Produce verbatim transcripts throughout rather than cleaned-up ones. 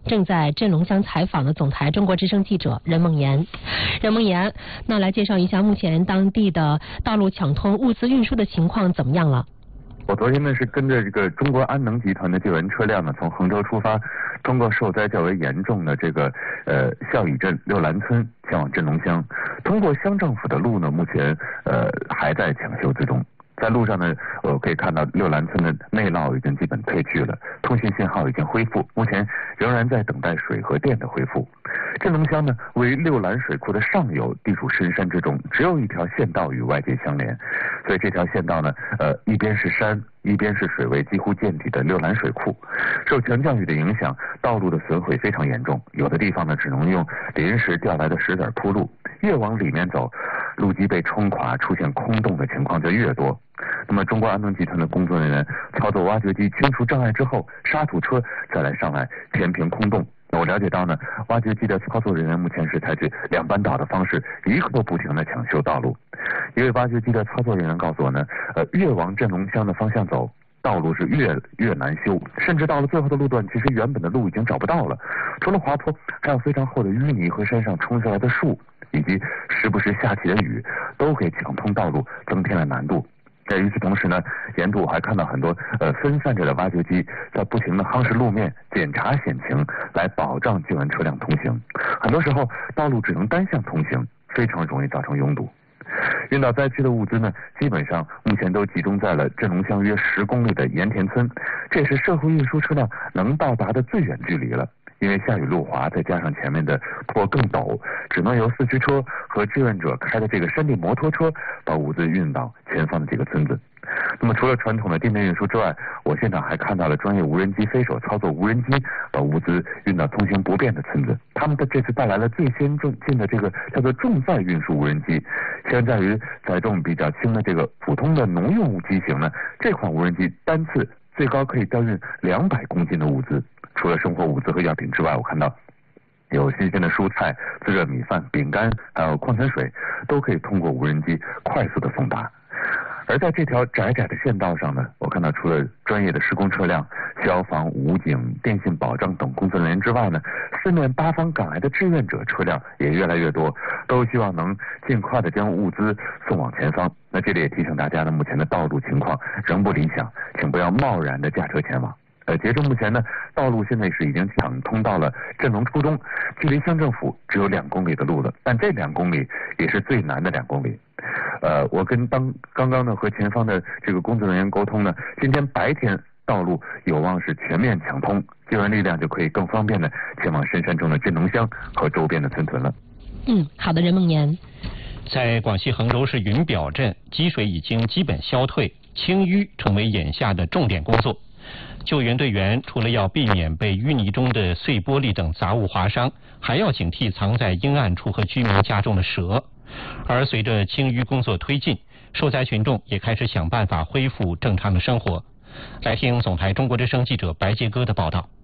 正在镇龙乡采访的总台中国之声记者任梦妍。任梦妍，那来介绍一下目前当地的道路抢通、物资运输的情况怎么样了？ 我昨天呢是跟着这个中国安能集团的救援车辆呢，从衡州出发，通过受灾较为严重的这个呃孝乙镇六兰村前往镇龙乡。通过乡政府的路呢，目前呃还在抢修之中。在路上呢，我可以看到六兰村的内涝已经基本退去了，通信信号已经恢复，目前仍然在等待水和电的恢复。镇龙乡呢位于六兰水库的上游，地处深山之中，只有一条县道与外界相连，所以这条县道呢，呃，一边是山，一边是水位几乎见底的六兰水库。受强降雨的影响，道路的损毁非常严重，有的地方呢只能用临时调来的石子铺路，越往里面走，路基被冲垮，出现空洞的情况就越多。那么中国安能集团的工作人员操作挖掘机清除障碍之后，沙土车再来上来填平空洞。我了解到呢，挖掘机的操作人员目前是采取两班倒的方式，一刻不停的抢修道路。一位挖掘机的操作人员告诉我呢，呃，越往镇龙乡的方向走，道路是越越难修，甚至到了最后的路段，其实原本的路已经找不到了。除了滑坡，还有非常厚的淤泥和山上冲下来的树，以及时不时下起的雨，都给抢通道路增添了难度。在与此同时呢，沿途我还看到很多呃分散着的挖掘机在不停的夯实路面、检查险情，来保障救援车辆通行。很多时候道路只能单向通行，非常容易造成拥堵。运到灾区的物资呢，基本上目前都集中在了镇龙乡约十公里的盐田村，这也是社会运输车辆能到达的最远距离了。因为下雨路滑，再加上前面的坡更陡，只能由四驱车和志愿者开的这个山地摩托车把物资运到前方的这个村子。那么除了传统的地面运输之外，我现场还看到了专业无人机飞手操作无人机把物资运到通行不便的村子。他们的这次带来了最先进的这个叫做重载运输无人机，相较于载重比较轻的这个普通的农用机型呢，这款无人机单次最高可以调运两百公斤的物资。除了生活物资和药品之外，我看到有新鲜的蔬菜、自热米饭、饼干，还有矿泉水，都可以通过无人机快速的送达。而在这条窄窄的县道上呢，我看到除了专业的施工车辆、消防、武警、电信保障等工作人员之外呢，四面八方赶来的志愿者车辆也越来越多，都希望能尽快的将物资送往前方。那这里也提醒大家呢，目前的道路情况仍不理想，请不要贸然的驾车前往。呃，截至目前呢，道路现在是已经抢通到了镇龙初中，距离乡政府只有两公里的路了，但这两公里也是最难的两公里。呃，我跟当刚刚呢和前方的这个工作人员沟通呢，今天白天道路有望是全面抢通，救援力量就可以更方便的前往深山中的镇龙乡和周边的村屯了。 嗯，好的，任梦妍。 在广西衡州市云表镇，积水已经基本消退，清淤成为眼下的重点工作。救援队员除了要避免被淤泥中的碎玻璃等杂物划伤，还要警惕藏在阴暗处和居民家中的蛇。而随着清淤工作推进，受灾群众也开始想办法恢复正常的生活。来听总台中国之声记者白杰哥的报道。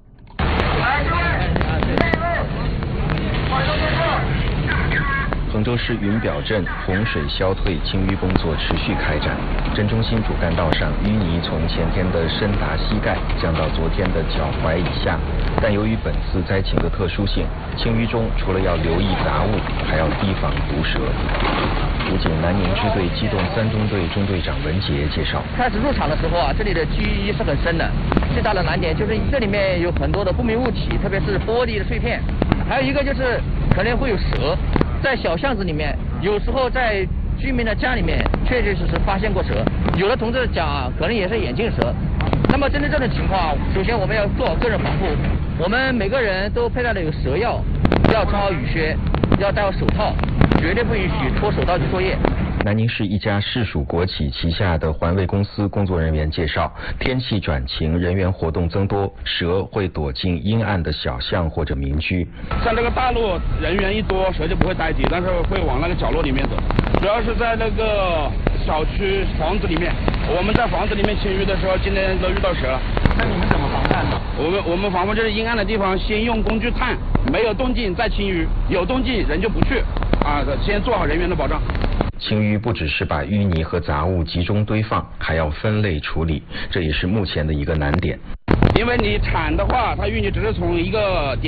衡州市云表镇洪水消退，清淤工作持续开展。镇中心主干道上淤泥从前天的深达膝盖降到昨天的脚踝以下，但由于本次灾情的特殊性，清淤中除了要留意杂物，还要提防毒蛇。武警南宁支队机动三中队中队长文杰介绍， 开始入场的时候啊，这里的积淤是很深的，最大的难点就是这里面有很多的不明物体，特别是玻璃的碎片，还有一个就是可能会有蛇。在小巷子里面，有时候在居民的家里面确确实实发现过蛇，有的同志讲可能也是眼镜蛇。那么针对这种情况，首先我们要做好个人防护，我们每个人都佩戴了有蛇药，要穿好雨靴，要戴好手套，绝对不允许脱手套去作业。 南宁市一家市属国企旗下的环卫公司工作人员介绍，天气转晴，人员活动增多，蛇会躲进阴暗的小巷或者民居。 像这个大路人员一多，蛇就不会待机，但是会往那个角落里面走。主要是在那个小区房子里面，我们在房子里面清淤的时候，今天都遇到蛇。 那你们怎么防范呢？ 我们我们防范就是阴暗的地方，先用工具探，没有动静再清淤，有动静人就不去，啊，先做好人员的保障。 清淤不只是把淤泥和杂物集中堆放，还要分类处理，这也是目前的一个难点。 因为你铲的话，它淤泥只是从一个点